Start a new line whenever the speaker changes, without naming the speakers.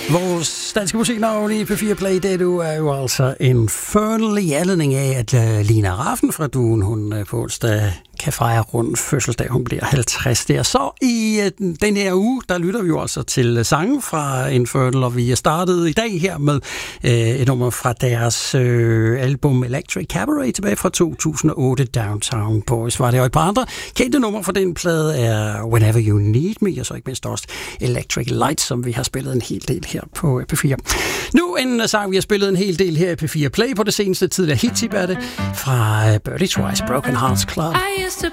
Vores danske musiknavn i P4 Play, det er jo altså Infernal i anledning af, at Lina Raffen fra Duen, hun på onsdag kan fejre rundt fødselsdag. Hun bliver 50 der. Så i den her uge, der lytter vi jo altså til sange fra Infernal, og vi er startet i dag her med et nummer fra deres album Electric Cabaret tilbage fra 2008, Downtown Boys var det, og et par andre kendte numre fra den plade er Whenever You Need Me, og så ikke mindst også Electric Light, som vi har spillet en hel del her på P4. Nu en sang, vi har spillet en hel del her i P4 Play på det seneste tidligere hit-tip er det fra Birdie Twice, Broken Hearts Club.
I